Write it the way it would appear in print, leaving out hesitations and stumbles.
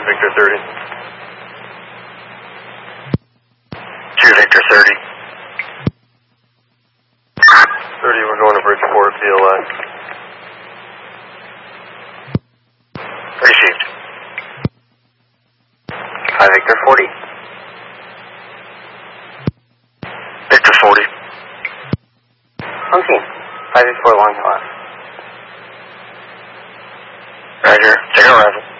Victor 30. 2 Victor 30. 30, we're going to Bridgeport, VLI. Received. 5 Victor 40. Victor 40. Hunting. 584 long class. Roger. Take our arrival.